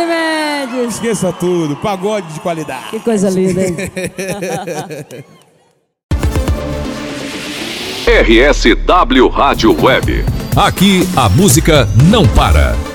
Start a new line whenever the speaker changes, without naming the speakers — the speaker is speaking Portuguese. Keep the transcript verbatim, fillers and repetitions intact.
Alexandre Mendes.
Esqueça tudo, pagode de qualidade.
Que coisa linda, hein?
R S W Rádio Web. Aqui a música não para.